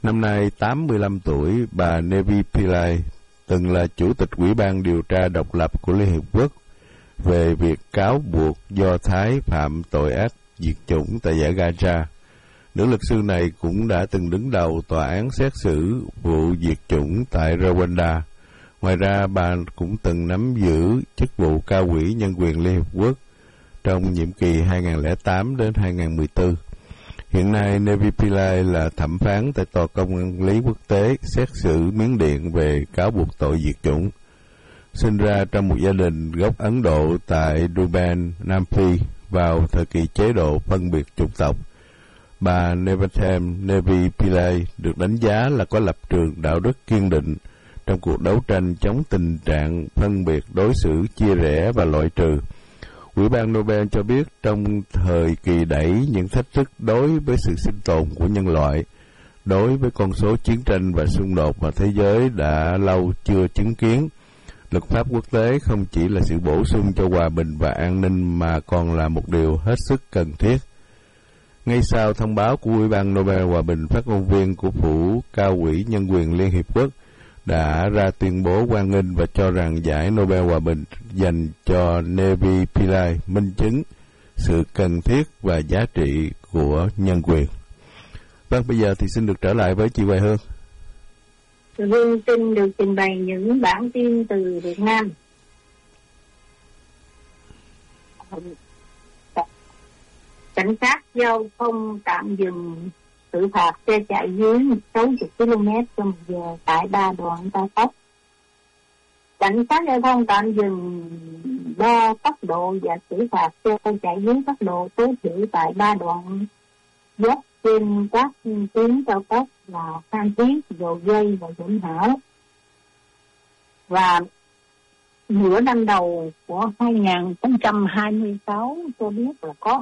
Năm nay 85 tuổi, bà Nevi Pillay từng là Chủ tịch Ủy ban điều tra độc lập của Liên Hiệp Quốc về việc cáo buộc Do Thái phạm tội ác diệt chủng tại dải Gaza. Nữ luật sư này cũng đã từng đứng đầu tòa án xét xử vụ diệt chủng tại Rwanda. Ngoài ra, bà cũng từng nắm giữ chức vụ cao ủy nhân quyền Liên Hiệp Quốc trong nhiệm kỳ 2008 đến 2014. Hiện nay, Nevi Pillay là thẩm phán tại Tòa Công lý Quốc tế xét xử Miến Điện về cáo buộc tội diệt chủng. Sinh ra trong một gia đình gốc Ấn Độ tại Durban, Nam Phi vào thời kỳ chế độ phân biệt chủng tộc, bà Nevi Pillay được đánh giá là có lập trường đạo đức kiên định trong cuộc đấu tranh chống tình trạng phân biệt, đối xử, chia rẽ và loại trừ. Ủy ban Nobel cho biết trong thời kỳ đẩy những thách thức đối với sự sinh tồn của nhân loại, đối với con số chiến tranh và xung đột mà thế giới đã lâu chưa chứng kiến, luật pháp quốc tế không chỉ là sự bổ sung cho hòa bình và an ninh mà còn là một điều hết sức cần thiết. Ngay sau thông báo của Ủy ban Nobel Hòa bình, phát ngôn viên của Phủ Cao ủy Nhân quyền Liên Hiệp Quốc đã ra tuyên bố hoan nghênh và cho rằng giải Nobel Hòa bình dành cho Nevi Pillay minh chứng sự cần thiết và giá trị của nhân quyền. Vâng, bây giờ thì xin được trở lại với chị Hoài Hương. Hương xin được trình bày những bản tin từ Việt Nam. Cảnh sát giao thông tạm dừng xử phạt xe chạy dưới 60 km/h tại 3 đoạn cao tốc. Cảnh sát giao thông tạm dừng đo tốc độ và xử phạt xe chạy dưới tốc độ tối thiểu tại 3 đoạn dốc trên các tuyến cao tốc là Phan Thiết, Dầu Giây và Vĩnh Hảo. Và nửa năm đầu của 2026 cho biết là có